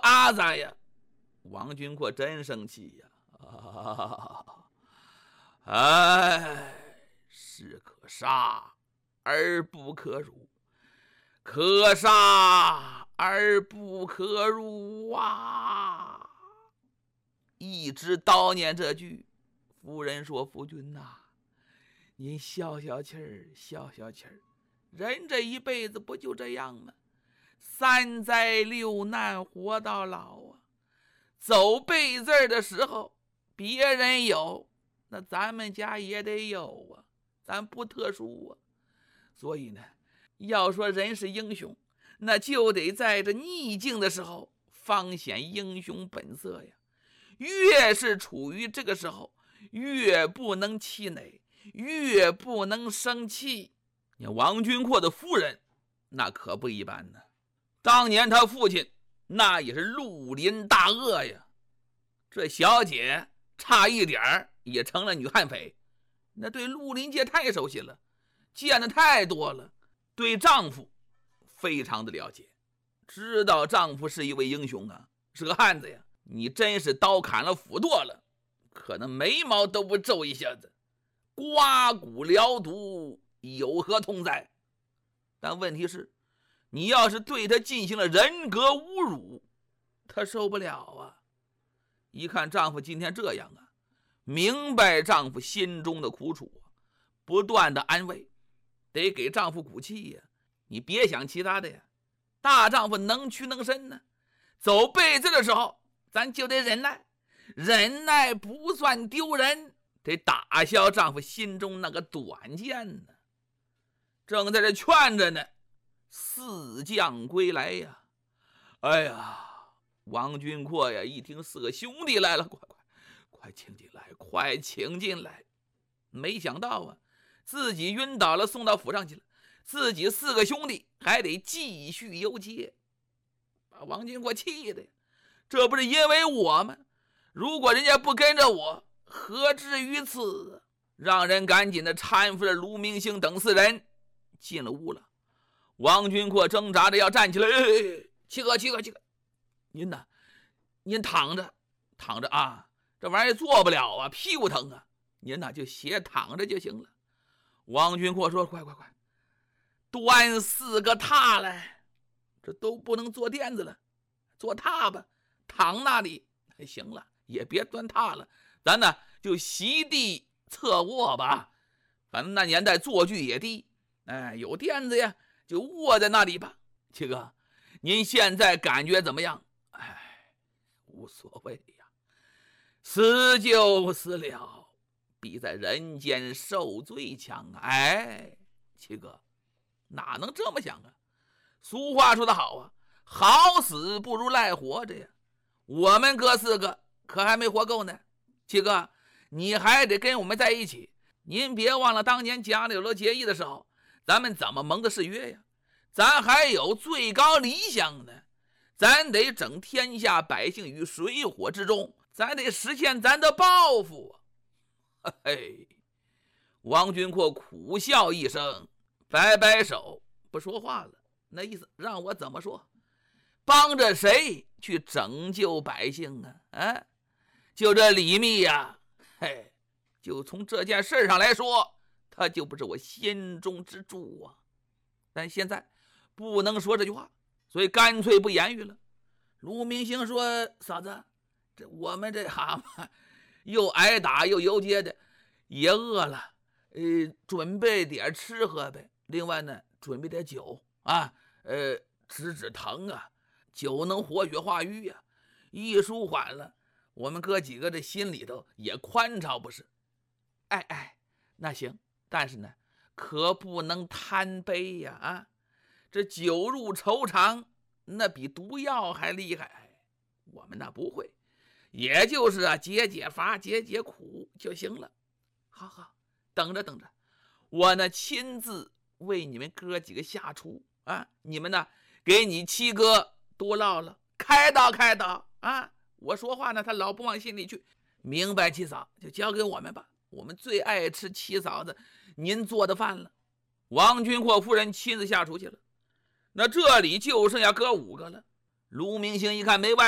啥子呀？王君阔真生气呀！哎，士可杀而不可辱，可杀而不可辱啊！一直叨念这句，夫人说：“夫君呐，您消消气儿，消消气儿。人这一辈子不就这样吗？三灾六难活到老啊！走背字的时候，别人有，那咱们家也得有啊，咱不特殊啊。所以呢，要说人是英雄，那就得在这逆境的时候方显英雄本色呀。越是处于这个时候，越不能气馁，越不能生气。你王君阔的夫人那可不一般呢，当年他父亲那也是绿林大鳄呀，这小姐差一点也成了女悍匪，那对绿林界太熟悉了，见的太多了，对丈夫非常的了解，知道丈夫是一位英雄啊，是个汉子呀。你真是刀砍了斧剁了，可能眉毛都不皱一下子，刮骨疗毒有何痛哉？但问题是，你要是对他进行了人格侮辱，他受不了啊。一看丈夫今天这样啊，明白丈夫心中的苦楚啊，不断的安慰，得给丈夫鼓气呀。你别想其他的呀，大丈夫能屈能伸呢。走背字的时候，咱就得忍耐，忍耐不算丢人，得打消丈夫心中那个短见呢。正在这劝着呢，四将归来呀！哎呀，王君阔呀，一听四个兄弟来了，快请进来，快请进来！没想到啊，自己晕倒了，送到府上去了，自己四个兄弟还得继续游街，把王君阔气的呀！这不是因为我吗？如果人家不跟着我，何至于此？让人赶紧的搀扶着卢明星等四人进了屋了。王君阔挣扎着要站起来，七哥，您呢？您躺着啊，这玩意儿做不了啊，屁股疼啊，您呢就斜躺着就行了。王君阔说：“快，端四个榻来，这都不能坐垫子了，坐榻吧。躺那里行了，也别端榻了，咱呢就席地侧卧吧，反正那年代坐具也低，有垫子呀，就卧在那里吧。七哥，您现在感觉怎么样？无所谓呀，死就死了，比在人间受罪强啊！七哥哪能这么想啊？俗话说得好啊，好死不如赖活着呀。我们哥四个可还没活够呢，七哥，你还得跟我们在一起。您别忘了当年贾柳楼结义的时候，咱们怎么盟的誓约呀？咱还有最高理想呢，咱得整天下百姓于水火之中，咱得实现咱的抱负啊！王君阔苦笑一声，摆摆手，不说话了。那意思让我怎么说？帮着谁去拯救百姓啊？就这李密呀，就从这件事上来说，他就不是我心中之柱啊。但现在不能说这句话，所以干脆不言语了。卢明星说：“嫂子，我们这蛤蟆又挨打又游街的，也饿了，准备点吃喝呗。另外呢，准备点酒啊，止疼啊。酒能活血化瘀呀，一舒缓了，我们哥几个这心里头也宽敞不是？那行，但是呢，可不能贪杯呀！啊，这酒入愁肠，那比毒药还厉害。我们那不会，也就是解解乏，解解苦就行了。好，等着，我呢亲自为你们哥几个下厨啊！你们呢，给你七哥多唠唠，开导啊！我说话呢，他老不往心里去。明白，七嫂就交给我们吧，我们最爱吃七嫂子您做的饭了。王君阔夫人亲自下厨去了，那这里就剩下哥5个了。卢明星一看没外